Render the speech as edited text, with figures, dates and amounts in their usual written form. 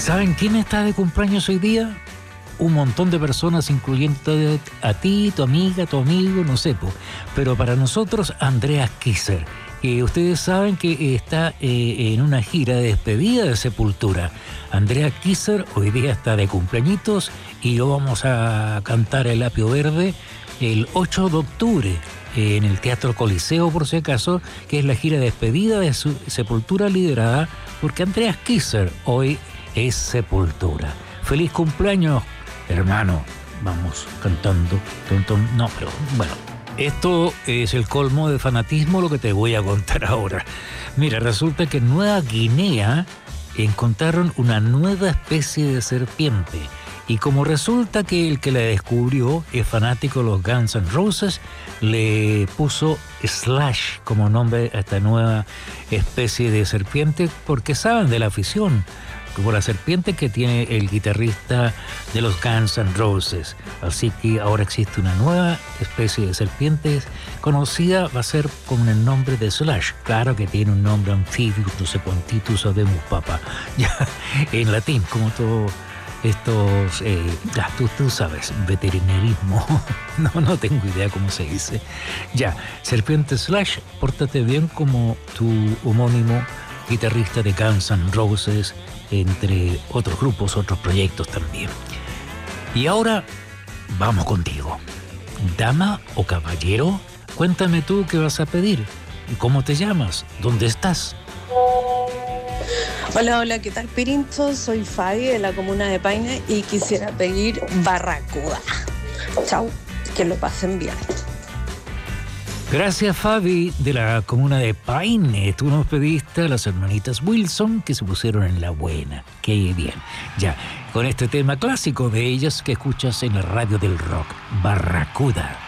¿Saben quién está de cumpleaños hoy día? Un montón de personas, incluyendo a ti, tu amiga, tu amigo, no sé, pero para nosotros, Andreas Kisser, que ustedes saben que está en una gira de despedida de Sepultura. Andreas Kisser hoy día está de cumpleañitos y lo vamos a cantar el Apio Verde el 8 de octubre en el Teatro Coliseo, por si acaso, que es la gira de despedida de su Sepultura, liderada porque Andreas Kisser hoy es Sepultura. ¡Feliz cumpleaños, hermano! Vamos cantando. No, pero bueno, esto es el colmo de fanatismo lo que te voy a contar ahora. Mira, resulta que en Nueva Guinea encontraron una nueva especie de serpiente. Y como resulta que el que la descubrió es fanático de los Guns N' Roses, le puso Slash como nombre a esta nueva especie de serpiente, porque saben de la afición por la serpiente que tiene el guitarrista de los Guns N' Roses. Así que ahora existe una nueva especie de serpiente conocida, va a ser con el nombre de Slash. Claro que tiene un nombre anfibio, no sé cuantitos sabemos, papá. Ya, en latín, como todo estos, tú sabes, veterinarismo. No tengo idea cómo se dice. Ya, serpiente Slash, pórtate bien como tu homónimo guitarrista de Guns N' Roses, entre otros grupos, otros proyectos también. Y ahora vamos contigo. Dama o caballero, cuéntame tú qué vas a pedir. ¿Cómo te llamas? ¿Dónde estás? Hola, ¿qué tal, Pirincho? Soy Fabi de la comuna de Paine y quisiera pedir Barracuda. Chau, que lo pasen bien. Gracias, Fabi, de la comuna de Paine. Tú nos pediste a las hermanitas Wilson, que se pusieron en la buena. Qué bien. Ya, con este tema clásico de ellas que escuchas en la radio del rock, Barracuda.